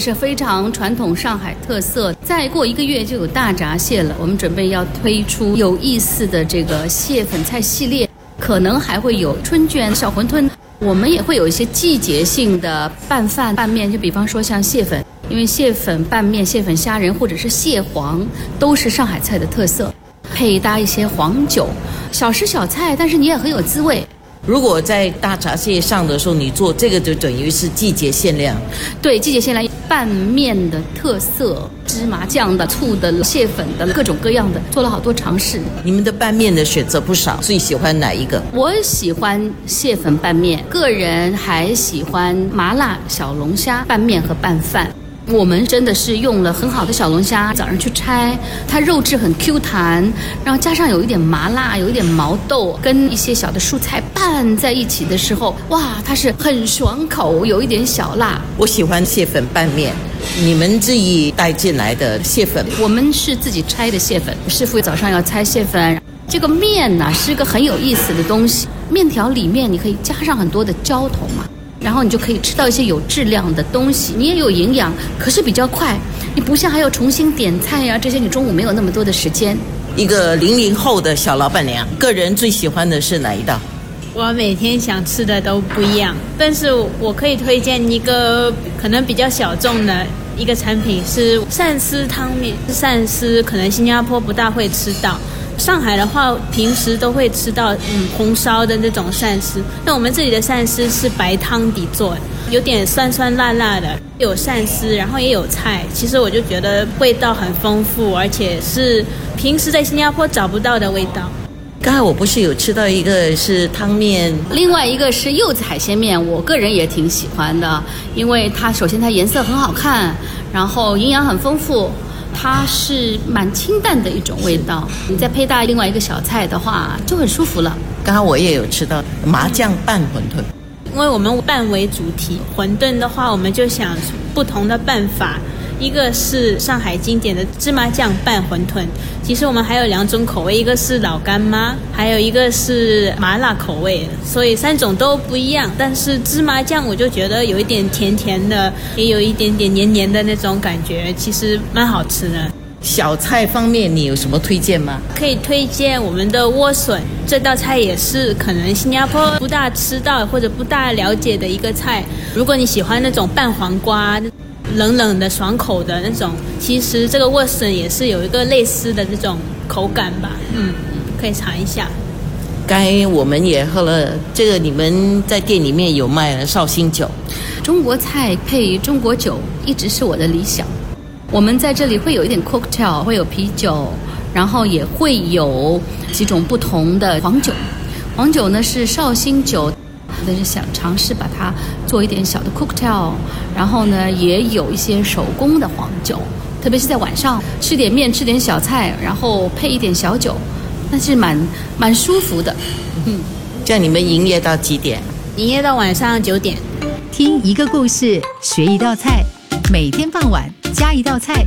是非常传统上海特色。再过1个月就有大闸蟹了，我们准备要推出有意思的这个蟹粉菜系列，可能还会有春卷、小馄饨。我们也会有一些季节性的拌饭、拌面，就比方说像蟹粉，因为蟹粉拌面、蟹粉虾仁或者是蟹黄都是上海菜的特色，配搭一些黄酒，小吃小菜，但是你也很有滋味。 如果在大闸蟹上的时候，你做这个就等于是季节限量。 对，季节限量拌面的特色，芝麻酱的、醋的、蟹粉的，各种各样的，做了好多尝试。 你们的拌面的选择不少，最喜欢哪一个？ 我喜欢蟹粉拌面，个人还喜欢麻辣小龙虾拌面和拌饭。我们真的是用了很好的小龙虾，早上去拆，它肉质很 Q 弹，然后加上有一点麻辣，有一点毛豆，跟一些小的蔬菜拌在一起的时候，哇，它是很爽口，有一点小辣。 我喜欢蟹粉拌面，你们自己带进来的蟹粉？ 我们是自己拆的蟹粉，师傅早上要拆蟹粉。这个面呢是个很有意思的东西，面条里面你可以加上很多的浇头嘛，然后你就可以吃到一些有质量的东西，你也有营养，可是比较快，你不像还要重新点菜呀，这些你中午没有那么多的时间。 一个00后的小老板娘，个人最喜欢的是哪一道？ 我每天想吃的都不一样，但是我可以推荐一个可能比较小众的一个产品，是鳝丝汤面。鳝丝可能新加坡不大会吃到，上海的话平时都会吃到红烧的那种鳝丝，那我们这里的鳝丝是白汤底做的，有点酸酸辣辣的，有鳝丝然后也有菜，其实我就觉得味道很丰富，而且是平时在新加坡找不到的味道。 刚才我不是有吃到一个是汤面， 另外一个是柚子海鲜面，我个人也挺喜欢的，因为它首先它颜色很好看，然后营养很丰富，它是蛮清淡的一种味道，你再配搭另外一个小菜的话就很舒服了。 刚刚我也有吃到麻酱拌馄饨， 因为我们拌为主题，馄饨的话我们就想不同的拌法，一个是上海经典的芝麻酱拌馄饨，其实我们还有2种口味，一个是老干妈，还有一个是麻辣口味，所以3种都不一样。但是芝麻酱我就觉得有一点甜甜的，也有一点点黏黏的那种感觉，其实蛮好吃的。 小菜方面你有什么推荐吗？ 可以推荐我们的莴笋，这道菜也是可能新加坡不大吃到或者不大了解的一个菜。如果你喜欢那种拌黄瓜冷冷的爽口的那种，其实这个莴笋也是有一个类似的这种口感吧，可以尝一下。 该我们也喝了这个，你们在店里面有卖了绍兴酒， 中国菜配中国酒一直是我的理想。我们在这里会有一点 cocktail， 会有啤酒，然后也会有几种不同的黄酒。黄酒呢是绍兴酒，但是想尝试把它做一点小的 cocktail， 然后呢也有一些手工的黄酒，特别是在晚上吃点面吃点小菜，然后配一点小酒，那是蛮舒服的。 这样你们营业到几点？ 营业到晚上9点。 听一个故事，学一道菜，每天傍晚加一道菜。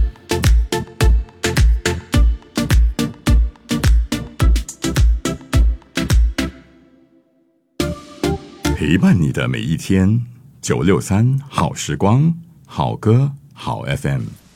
陪伴你的每一天，963好时光，好歌好 FM。